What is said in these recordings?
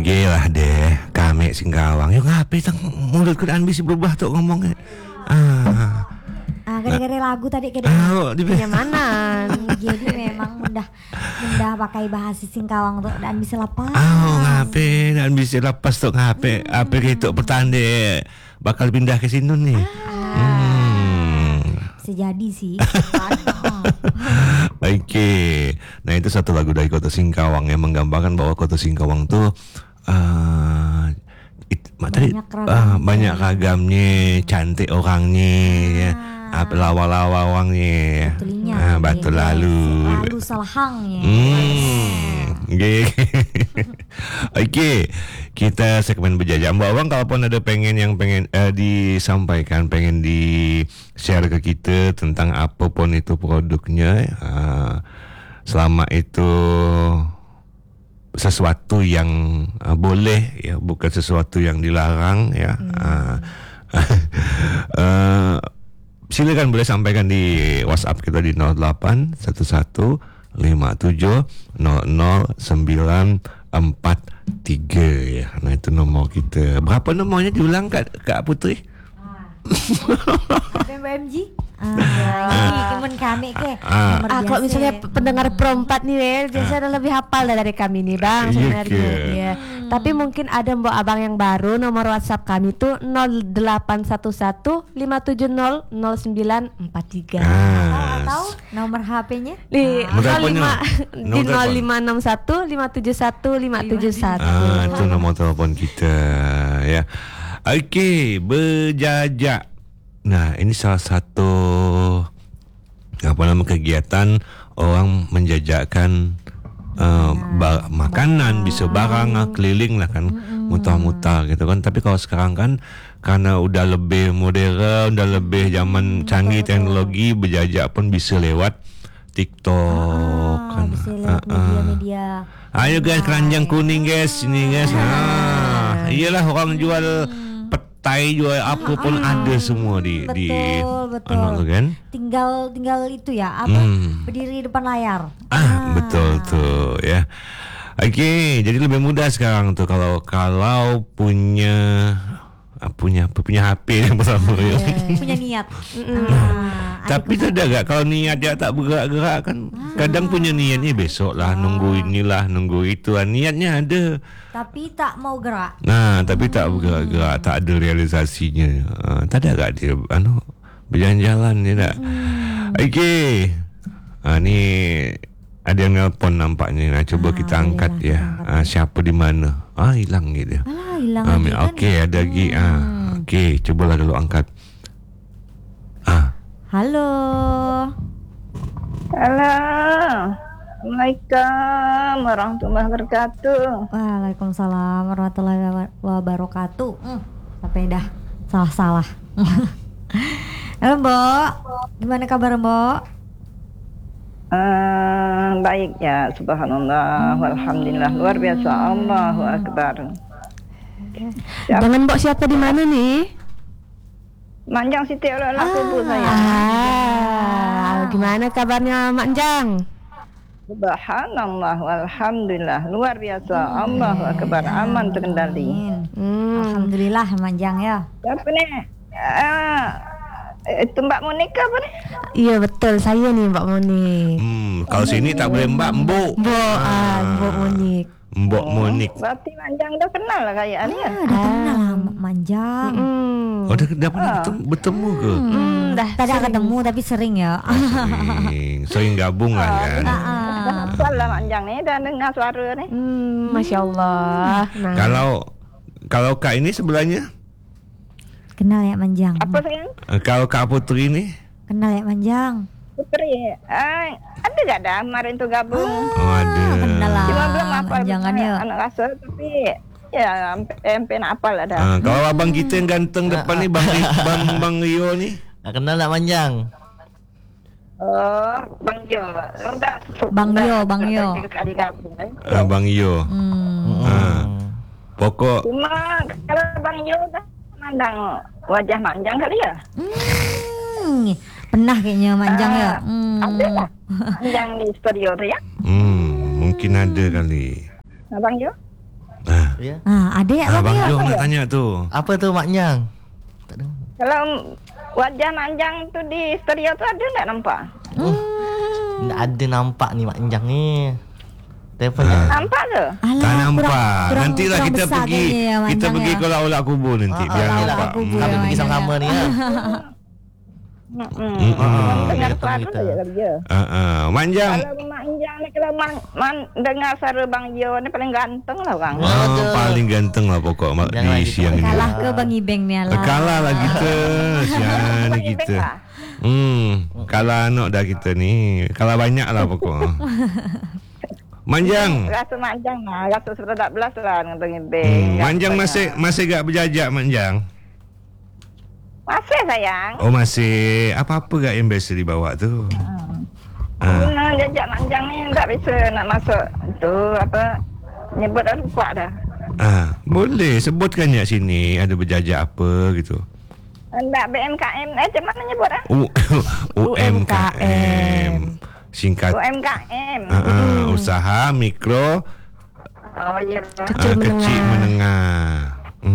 Gila deh, kami Singkawang. Yuk ngapain tang mulut kudaan bisa berubah tuh ngomongnya. Gara-gara lagu tadi kenyamanan. Jadi memang mudah pakai bahasa Singkawang tuh dan bisa lepas. Ngapain dan bisa lepas tuh ngapain? Apa gitu petanda bakal pindah ke sini nih. Bisa jadi sih. Oke. Nah itu satu lagu dari Kota Singkawang yang menggambarkan bahwa Kota Singkawang tuh banyak ragamnya, cantik orangnya ya. Lawa-lawa orangnya. Batu lalu salahangnya. Oke, kita segmen berjajah. Mbak Wang, kalaupun ada yang pengen disampaikan, pengen di share ke kita tentang apapun itu produknya, selama itu sesuatu yang boleh ya, bukan sesuatu yang dilarang ya. Silakan boleh sampaikan di WhatsApp kita di 081157000943 ya. Nah itu nomor kita. Berapa nomornya diulang Kak Putri? BMG. Teman kami ke. Kalau misalnya pendengar perempat nih biasanya lebih hafal dari kami nih Bang sebenarnya. Ya. Tapi mungkin ada mbok abang yang baru, nomor WhatsApp kami tuh 081157000943. Atau nomor HP-nya di 0561571571. Itu nomor telepon kita ya. Oke, berjajak. Nah, ini salah satu kegiatan orang menjajakan makanan, bisa barang keliling lah kan, mutar-mutar gitu kan. Tapi kalau sekarang kan karena udah lebih modern, udah lebih zaman canggih teknologi, berjajak pun bisa lewat TikTok kan. Bisa lewat media-media. Ayo guys, keranjang kuning guys, ini guys. Iyalah orang jual petai, jual apa pun ada semua di betul. Kan? Tinggal itu ya, berdiri depan layar. Betul tuh ya. Oke, jadi lebih mudah sekarang tuh kalau punya HP yang bersama punya niat. Tapi tidak gak kalau niat dia tak bergerak-gerak kan. Kadang punya niatnya besok lah, nunggu inilah, nunggu itu. Niatnya ada. Tapi tak mau gerak. Nah, tapi tak bergerak-gerak, tak ada realisasinya. Tak ada gak dia berjalan-jalan ya tak? Oke. Ni ada yang nelpon nampaknya. Nah, coba kita angkat ya. Siapa di mana? Hilang gitu. Hilang. Okey, ada lagi. Okey, cubalah dulu angkat. Halo. Assalamualaikum warahmatullahi wabarakatuh. Waalaikumsalam warahmatullahi wabarakatuh. Sampai dah salah. Halo Mbok, gimana kabar Mbok? Baik ya, subhanallah, walhamdulillah, luar biasa, Allahu akbar. Dengan Mbok siapa di mana nih? Manjang Siti Olah Kubu saya. Gimana kabarnya Manjang? Subhanallah, walhamdulillah, luar biasa, Allahu akbar, aman terkendali. Alhamdulillah Manjang ya. Siapa nih? Itu Mbak Monika apa nih? Iya betul, saya nih Mbak Monik. Kalau sini tak boleh Mbok. Mbok Monik. Mbok Monik. Berarti Manjang udah kenal lah kayaknya. Udah kenal Manjang. Udah pernah bertemu ke? Tidak ketemu tapi sering ya. Sering gabung lah kan. Hafal lah Manjang nih, dan dengar suara nih. Masya Allah. Kalau Kak ini sebelahnya? Kenal ya Manjang. Apa sayang? Kalau Kak Putri ini? Kenal ya Manjang. Putri, ada gak dah kemarin tuh gabung? Ada. Kenal lah. Cuma belum apa Manjangan ya. Anak asuh tapi ya MP apa lah dah. Kalau abang kita yang ganteng depan nih Bang Rio nih. Kenal tak Manjang? Bang Yo. Bang Yo. Bang Yo. Pokok. Cuma kalau Bang Yo dah mandang wajah Manjang kali ya. Pernah kayaknya Manjang ya. Ada tak Manjang di studio tu ya? Mungkin ada kali. Bang Yo? Ya. Ada ya Bang Bang Jo Yo? nak tanya tu. Apa tu Mak Nyang? Tak dengar. Kalau wajah manjang tu di stereo tu ada tak nampak? Ada nampak ni Mak Nyang ni. Telefonnya. Nampak ke? Alah, Tak nampak. Nantilah kurang kita besar pergi kayaknya ya, kita Manjang pergi ya. ke lauk kubur nanti biar yelah. nampak. kubur. Kami pergi sama-sama ni kan. Dengar dia suara ketemu kita. saja kali dia. Manjang. Kalau Mak Injang ni kalau dengar suara Bang Yo ni paling ganteng lah bang. Paling ganteng lah pokok Jangan di lagi siang ini. Kalah ke Bang Ibeng ni alah. Kalah lah kita. Sian Bang kita. Ibeng lah. Kalah anak dah kita ni. Kalah banyak lah pokok. Manjang. Rasa Manjang lah, rasa 11 lah dengan Bang Ibeng. Manjang masih gak berjajak Manjang? Masih sayang. Oh masih. Apa-apa gak yang biasa dibawa tu? Jajak Manjang ni tak bisa nak masuk tu apa nyebut dah lupa dah. Boleh sebutkan kat sini ada berjajak apa gitu. Enggak BMKM macam mana nyebut UMKM. Singkat. UMKM. Usaha mikro Oh ya. kecil menengah.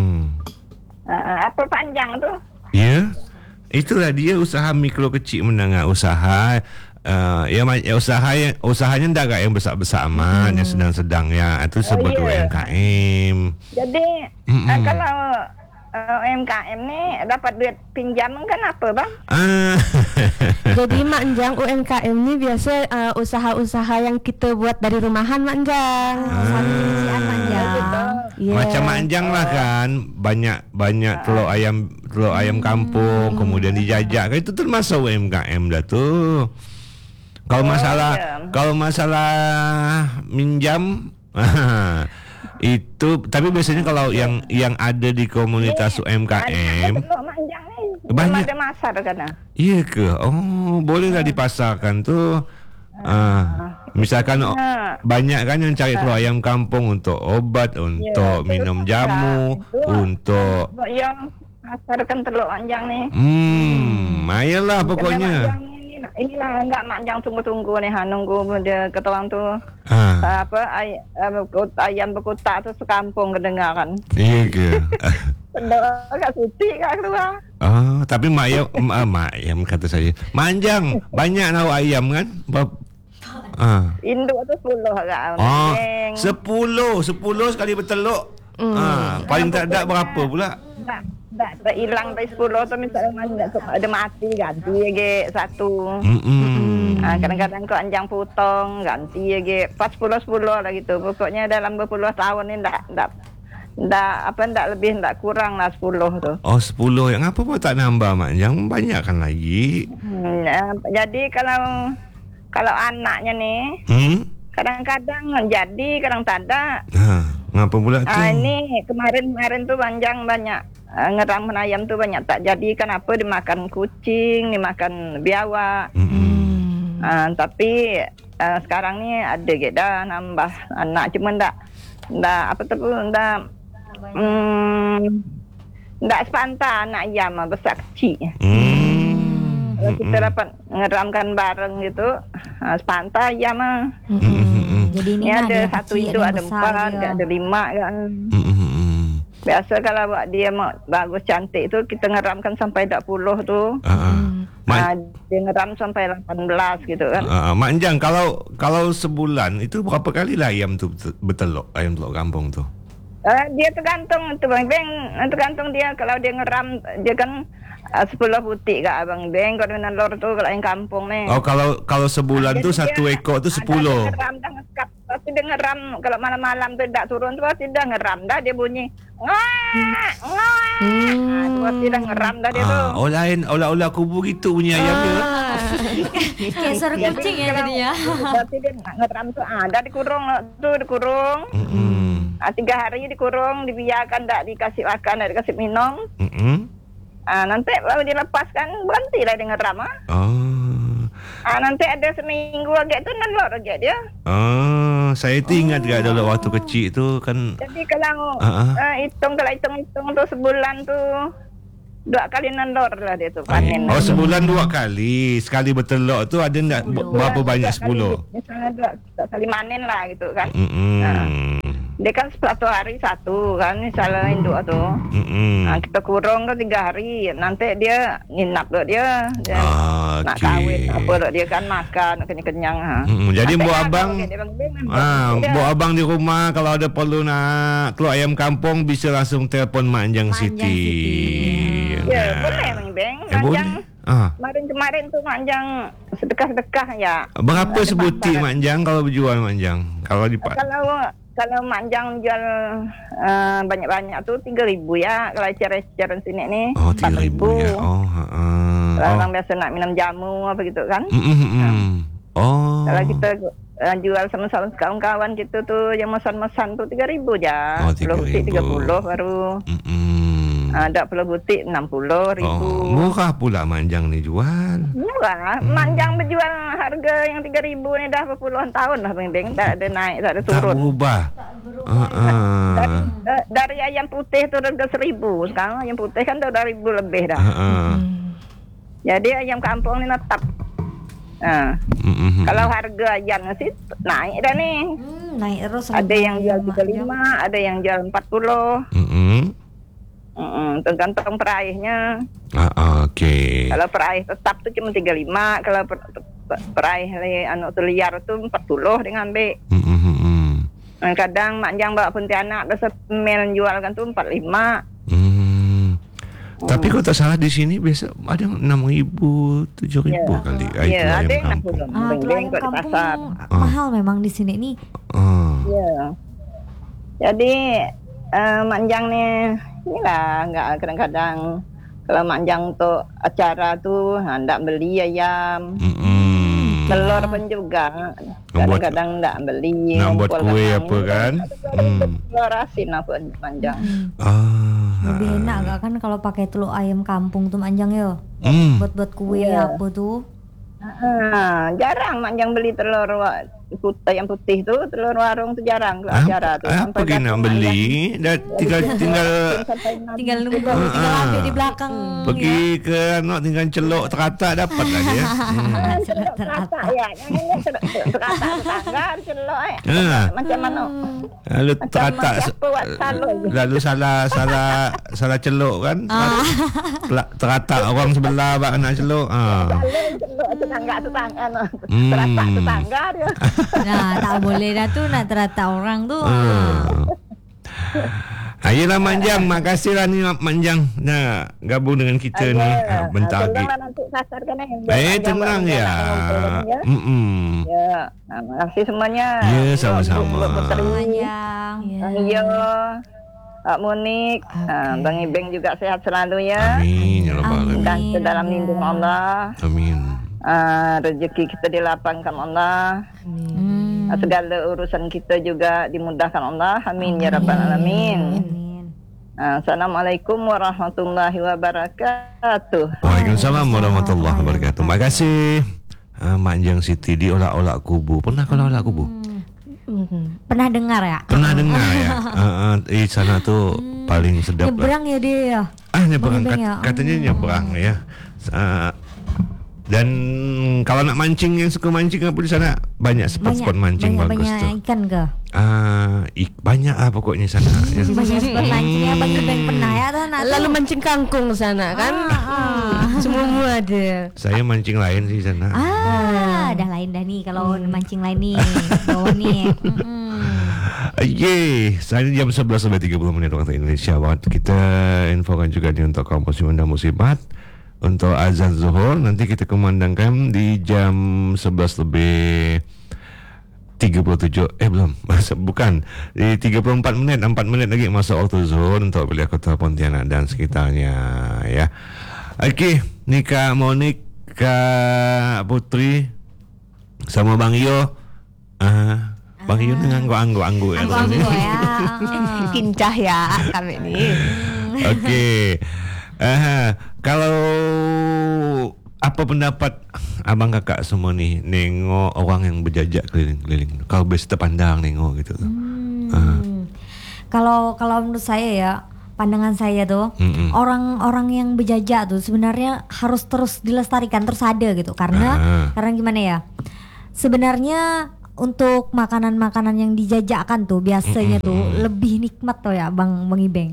Apa panjang tu? Ya. Itulah dia usaha mikro kecil menengah. Usaha usahanya tak yang besar-besar amat, yang sedang-sedang ya. Itu sebut UMKM. Jadi kalau UMKM ni dapat duit pinjam kan apa bang? Jadi Mak Njang, UMKM ni biasa usaha-usaha yang kita buat dari rumahan Mak Njang. Sambil Mak Njang. Yeah. Macam manjang lah kan. Banyak telur ayam kampung kemudian dijajak kan, itu termasuk UMKM dah tu. Kalau masalah minjam itu tapi biasanya kalau yang ada di komunitas UMKM banyak ada masar kan? Iya ke? Oh, bolehlah dipasarkan tu. Misalkan banyak kan yang cari telur ayam kampung untuk obat, untuk minum jamu, untuk yang pasarkan telur manjang ni. Mayalah pokoknya. Inilah enggak manjang tunggu-tunggu ni nunggu dia ketawang tu. Ayam berkotak tu sekampung kedengar kan. Iya ke? Agak suci kat keluar. Tapi mak ayam kata saya. Manjang, banyak nak ayam kan? Induk tu 10 agak. 10 sekali bertelur. Paling tak ada berapa pula? Tak hilang dari 10 tu misalnya ada mati ganti lagi satu. Kadang-kadang kau anjang potong ganti lagi pas 10 lah gitu. Pokoknya dalam berpuluh tahun ni ndak lebih ndak kurang lah 10 tu. 10 yang apa pun tak nambah mak, yang banyak kan lagi. Jadi kalau anaknya ni kadang-kadang jadi kadang tak ada. Ngapa pula tu? Ini kemarin tu panjang banyak ngeram ayam tu banyak tak jadi kan apa dimakan kucing, dimakan biawak. Tapi sekarang ni ada ke dah nambah anak cuma ndak apa tu ndak sepantah anak ayam besar kecil. Kalau kita dapat ngeramkan bareng gitu sepantah ayam Jadi ini ada satu induk ada 4 ada 5 kan. Biasa kalau buat dia bagus cantik tu kita ngeramkan sampai 20 tu. Dia ngeram sampai 18 gitu kan. Mak Njang, kalau sebulan itu berapa kali lah ayam tu bertelur, ayam telur kampung tu? Dia tergantung tu bang, tergantung dia kalau dia ngeram dia kan 10 butik kat abang beng kalau dengan lor tu kalau yang kampung ni. Kalau sebulan tu satu ekor tu 10. Ngeram dah ngekap. Pasti dia ngeram kalau malam-malam tu tak turun tu pasti dah ngeram dah dia bunyi. Tu pasti dah ngeram dah dia tu. Olah kubu gitu bunyi ayam dia. Kayak suara kucing ya jadinya. Pasti dia ngeram tu dah dikurung tu dikurung. 3 hari dikurung, dibiarkan tak dikasih makan, tak dikasih minum. Nanti baru dilepaskan, berhentilah dia ngeram. Nanti ada seminggu agak tu nelor agak dia. Saya tu ingat gak dulu waktu kecil tu kan. Jadi kalau hitung tu sebulan tu 2 kali nelor lah dia tu panen. Sebulan 2 kali. Sekali bertelur tu ada berapa banyak 10? Misalnya 2 kali manen lah gitu kan. Dia kan 1 hari 1 kan, misalnya induk tu. Kita kurung tu 3 hari. Nanti dia nginap tu dia. Nak kahwin apa tu dia kan makan, nak kenyang-kenyang. Jadi Mbok Abang Mbok Abang di rumah kalau ada perlu nak keluar ayam kampung bisa langsung telefon Mak Anjang Siti. Ya, boleh Mak Beng. Kemarin tu Mak Anjang sedekah-sedekah ya. Berapa sebutik Mak Anjang kalau berjual Mak Anjang? Kalau Mak Anjang jual banyak-banyak tu 3,000 ya. Kalau eceran sini ni 3,000 ya. Kalau orang biasa nak minum jamu apa gitu kan. Kalau kita jual sama-sama kawan-kawan kita tu yang mesan-mesan tu 3,000 je. 10 butik 30 baru. Ada 10 butik 60,000. Murah pula Mak Anjang ni jual. Murah. Mak Anjang berjual harga yang 3,000 ni dah berpuluhan tahun dah Beng. Tak ada naik, tak ada turun. Tak berubah. Dari ayam putih tu harga 1,000. Sekarang ayam putih kan dah 2,000 lebih dah. Jadi ayam kampung ni tetap. Kalau harga ayam sih naik dah ni. Naik terus. Ada yang jual 35, ada yang jual 40. Tergantung peraihnya. Okey. Kalau peraih tetap tu cuma 35, kalau peraih liar tu 40 dia ambil. Kadang Mak Anjang bawa Pontianak dah semel jual kan tu 45. Tapi kalau tak salah di sini biasa ada 6,000, 7,000 kali. Ya, ada yang 60. Kalau ayam kampung mahal memang di sini ni. Ya. Jadi Mak Anjang ni inilah enggak kadang-kadang kalau Mak Anjang tu acara tu hendak beli ayam. Telur pun juga kadang-kadang enggak beli. Nak buat kuih apa kan? Telur asin apa Mak Anjang. Lebih enak gak kan kalau pakai telur ayam kampung tu Mak Anjang yo. Buat kue apa tu. Jarang Mak Anjang beli telur ayam putih tu, telur warung tu jarang kalau acara tu. Apa pergi nak beli? Dah tinggal nunggu, tinggal ambil di belakang. Pergi ke tinggal celok teratak dapat lah dia. Teratak ya. Teratak tetangga celok macam mana? Lalu teratak lalu salah celok kan? Teratak orang sebelah bak nak celok. Celok tetangga teratak tetangga dia. Nah, tak boleh dah tu nak teratak orang tu. Ayolah Mak Anjang, makasih lah ni Mak Anjang nak gabung dengan kita ni bentar lagi. Tenang ya. Ya, terima kasih semuanya. Ya, sama-sama. Ya. Pak Monik, Bang Ibeng juga sehat selalu ya. Amin ya rabbal alamin. Dan ke dalam lindung Allah. Amin. Rezeki kita dilapangkan Allah. Segala urusan kita juga dimudahkan Allah. Amin ya rabbal alamin. Assalamualaikum warahmatullahi wabarakatuh. Waalaikumsalam warahmatullahi wabarakatuh. Terima kasih Mak Anjang Siti di olak-olak kubu. Pernah kalau olak kubu? Pernah dengar ya? Pernah dengar ya. Di sana tuh paling sedap. Nyebrang ya dia ya. Nyebrang katanya nyebrang ya. Dan kalau nak mancing, yang suka mancing apa di sana, banyak spot-spot mancing bagus banyak tu. Banyak ikan ke? Banyak pokoknya sana. Banyak spot mancing ya, Bang Ibeng pernah ya tuh. Lalu mancing kangkung sana kan? Semua ada. Saya mancing lain sih sana. Dah lain dah nih kalau mancing lain nih. Bawah nih. Saya jam 11:30 waktu Indonesia Barat. Kita infokan juga nih untuk kaum muslimin dan muslimat. Untuk azan zuhur nanti kita kumandangkan di jam 11:37. Belum. Bukan. Di 34 menit, 4 menit lagi masuk waktu zuhur untuk wilayah Kota Pontianak dan sekitarnya ya. Okey, ni Kak Monik, Kak Putri sama Bang Iyo. Bang Iyo ngangguk-angguk ya. Kincah ya kami ni. Okey. Kalau apa pendapat abang kakak semua ni nengok orang yang berjajak keliling-keliling? Kalau biasa terpandang nengok gitu tu. Kalau menurut saya ya, pandangan saya tuh orang-orang yang berjajak tuh sebenarnya harus terus dilestarikan, terus ada gitu. Karena gimana ya? Sebenarnya untuk makanan-makanan yang dijajakan tuh biasanya tuh lebih nikmat tuh ya Bang Ibeng.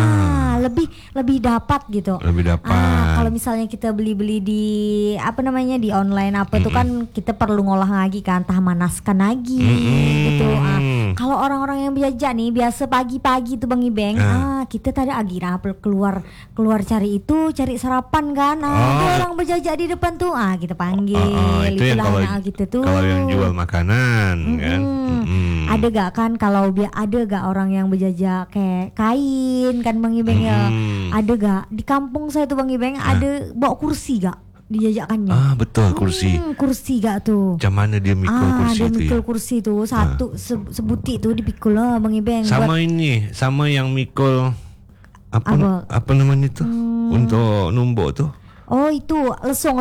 Lebih dapat gitu. Lebih dapat. Kalau misalnya kita beli-beli di di online tuh kan kita perlu ngolah lagi kan, tah manaskan lagi gitu. Kalau orang-orang yang berjajak nih biasa pagi-pagi tuh Bang Ibeng, kita tadi agira keluar cari sarapan kan. Ada orang berjajak di depan tuh, kita panggil. Itu yang kalau gitu tuh. Kalau yang jual makanan kan. Ada gak kan kalau ada gak orang yang berjajak kayak kain kan Bang Ibeng ya? Ada gak di kampung saya tuh Bang Ibeng ada bawa kursi gak dijajakannya? Betul, kursi. Kursi gak tuh? Macam mana dia mikul kursi dia itu? mikul kursi tuh satu sebuti tuh dipikul lah Bang Ibeng. Sama yang mikul apa namanya tuh? Untuk numbuk tuh. Oh itu lesong.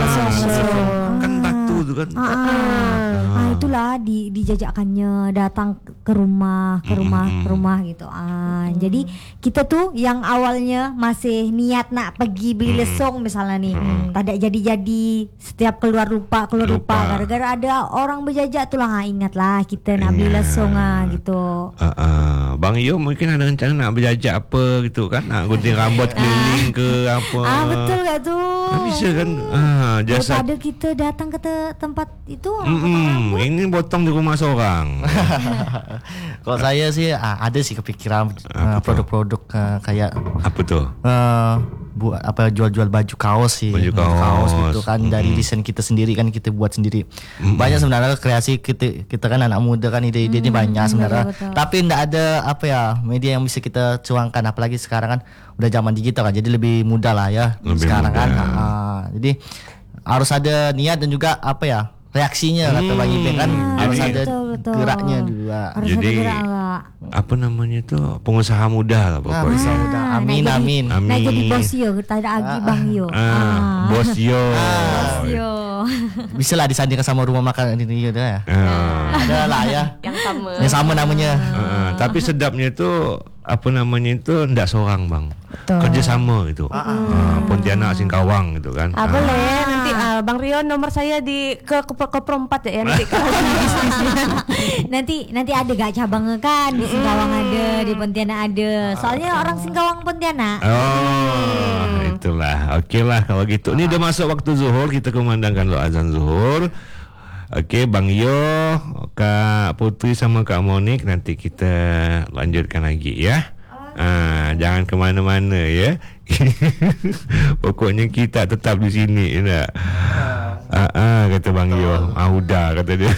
Kan batu tuh kan. Itulah dijajakannya datang ke rumah gitu. Jadi kita tuh yang awalnya masih niat nak pergi beli lesong misalnya nih, tidak jadi setiap keluar lupa gara-gara ada orang berjajak tuh lah ingat lah kita nak beli lesong gitu. Bang Yo mungkin ada rencana nak berjajak apa gitu kan, nak gunting rambut keliling ke apa. Betul gak tuh? Bisa kan jasa. Daripada kita datang ke tempat itu ini potong di rumah seorang. Kalau saya sih ada sih kepikiran produk-produk kayak apa tuh? Buat jual-jual baju kaos sih. Baju kaos gitu kan dari desain kita sendiri kan, kita buat sendiri. Banyak sebenarnya kreasi kita kan anak muda kan, ide-idenya banyak sebenarnya. Tapi enggak ada media yang bisa kita cuangkan, apalagi sekarang kan udah zaman digital kan, jadi lebih mudah lah ya sekarang kan. Jadi harus ada niat dan juga reaksinya kata Bang Ibeng kan, harus ada geraknya juga. Jadi apa namanya itu pengusaha muda lah pokoknya. Amin. Nah jadi bos yo, kita ada Agi Bang Yo. Bos yo. Bisa lah disandingkan sama rumah makan ini ya. Ada lah ya. Yang sama namanya. Tapi sedapnya itu apa namanya itu ndak seorang Bang. Kerjasama itu. Pontianak Singkawang gitu kan. Boleh nanti Bang Rio nomor saya ke perempat ya nanti kalau bisnisnya. nanti ada gak cabangnya kan di Singkawang ada, di Pontianak ada. Soalnya orang Singkawang Pontianak. Itulah. Oke lah kalau gitu. Ini udah masuk waktu zuhur, kita kumandangkan lo azan zuhur. Oke, Bang Yo, Kak Putri sama Kak Monik, nanti kita lanjutkan lagi ya. Jangan kemana-mana ya. Pokoknya kita tetap di sini ya. Kata Bang Yo. Udah kata dia.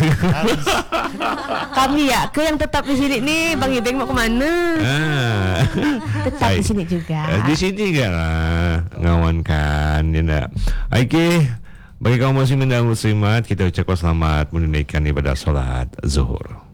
Kami ya yang tetap di sini nih. Bang Ibeng mau kemana? Tetap di sini juga. Di sini kan ngawankan ya. Oke. Bagi kaum muslimin dan muslimat, kita ucapkan selamat menunaikan ibadah salat zuhur.